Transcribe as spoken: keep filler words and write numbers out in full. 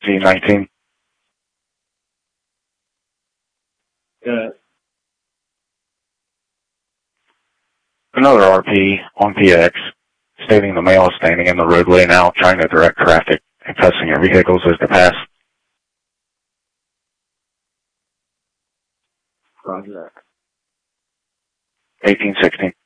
P nineteen. Uh, Another R P on P X, stating the male is standing in the roadway now, trying to direct traffic and cussing your vehicles as they pass. Roger that. eighteen sixteen.